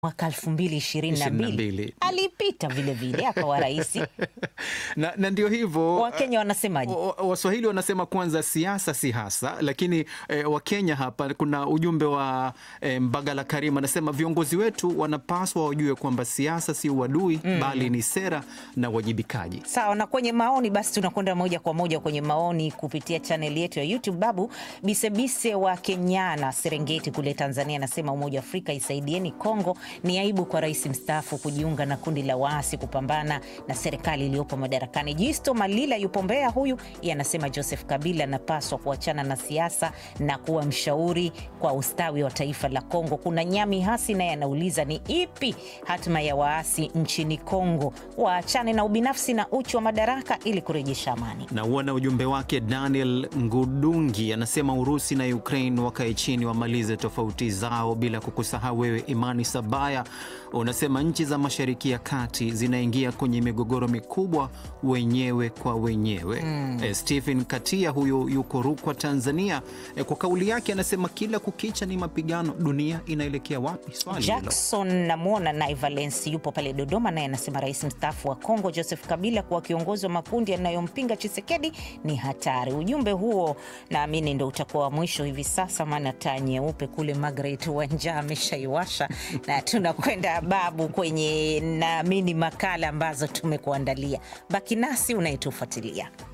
mwaka 2022 alipita vile vile akawa rais. na ndio hivyo Wakenya wanasemaje? Waswahili wanasema kwanza siasa si hasa, lakini Wakenya hapa kuna ujumbe wa Mbagala Karim anasema viongozi wetu wanapaswa wajue kwamba siasa si uadui bali ni sera na wajibikaji. Sawa, na kwenye maoni basi tunakwenda moja kwa moja kwenye maoni kupitia channel yetu ya YouTube. Babu Bisebise wa Kenyana Serengeti kule Tanzania anasema Umoja wa Afrika isaidieni Kongo, ni aibu kwa rais mstaafu kujiunga na kundi la waasi kupambana na serikali iliyopo madarakani. Jisto Malila yupo Mbeya, huyu anasema Joseph Kabila anapaswa kuachana na siasa na kuwa mshauri kwa ustawi wa taifa la Kongo. Kuna Nyami Hasi naye anauliza ni ipi hatima ya waasi nchini Kongo, waachane na ubinafsi na uchu wa madaraka ili kurejesha amani. Na uona ujumbe wake Daniel Ngudungi anasema Urusi na Ukraine wakae chini wamalize tofauti zao, bila kukusahau wewe Imani Sabaya unasema nchi za Mashariki ya Kati zinaingia kwenye migogoro mikubwa wenyewe kwa wenyewe. Stephen Katia huyo yuko Rukwa Tanzania, kwa kauli yake anasema kila kukicha ni mapigano, dunia inaelekea wapi? Swali Jackson namuona na Valence yupo pale Dodoma naye anasema rais mstaafu wa Kongo Joseph Kabila kuwa kiongozi wa makundi yanayompinga Tshisekedi ni hatari. Ujumbe huo naamini ndio utakuwa mwisho hivi sasa, maana taa nyeupe kule Margaret Wanja ameshaiwasha na tunakwenda Babu kwenye naamini makala ambazo tumekuandalia. Baki nasi unayetufuatilia.